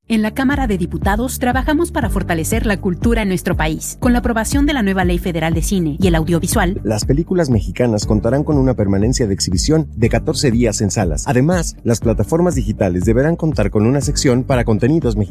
En la Cámara de Diputados trabajamos para fortalecer la cultura en nuestro país. Con la aprobación de la nueva Ley Federal de Cine y el Audiovisual, las películas mexicanas contarán con una permanencia de exhibición de 14 días en salas. Además, las plataformas digitales deberán contar con una sección para contenidos mexicanos.